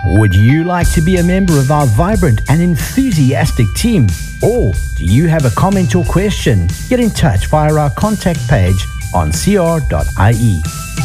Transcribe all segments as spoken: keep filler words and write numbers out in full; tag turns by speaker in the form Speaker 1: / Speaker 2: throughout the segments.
Speaker 1: Would you like to be a member of our vibrant and enthusiastic team? Or do you have a comment or question? Get in touch via our contact page on c r dot i e.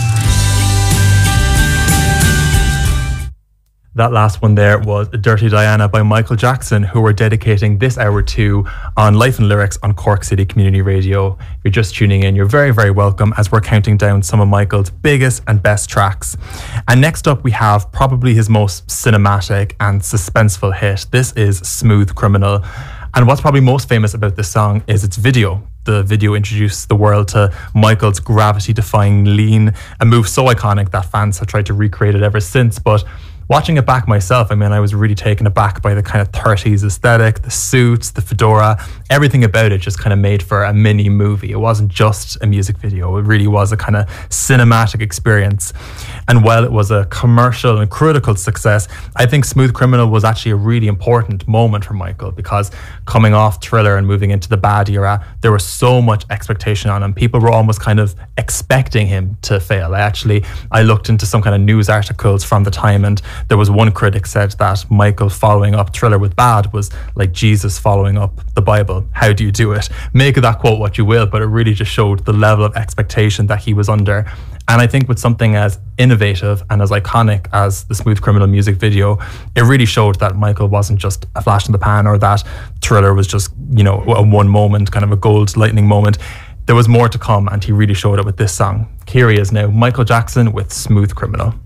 Speaker 2: That last one there was Dirty Diana by Michael Jackson, who we're dedicating this hour to on Life and Lyrics on Cork City Community Radio. If you're just tuning in, you're very, very welcome as we're counting down some of Michael's biggest and best tracks. And next up, we have probably his most cinematic and suspenseful hit. This is Smooth Criminal. And what's probably most famous about this song is its video. The video introduced the world to Michael's gravity-defying lean, a move so iconic that fans have tried to recreate it ever since. But watching it back myself, I mean, I was really taken aback by the kind of thirties aesthetic, the suits, the fedora, everything about it just kind of made for a mini movie. It wasn't just a music video. It really was a kind of cinematic experience. And while it was a commercial and critical success, I think Smooth Criminal was actually a really important moment for Michael, because coming off Thriller and moving into the Bad era, there was so much expectation on him. People were almost kind of expecting him to fail. I actually, I looked into some kind of news articles from the time, and there was one critic said that Michael following up Thriller with Bad was like Jesus following up the Bible. How do you do it? Make of that quote what you will, but it really just showed the level of expectation that he was under. And I think with something as innovative and as iconic as the Smooth Criminal music video, it really showed that Michael wasn't just a flash in the pan, or that Thriller was just, you know, a one moment, kind of a gold lightning moment. There was more to come, and he really showed it with this song. Here he is now, Michael Jackson with Smooth Criminal.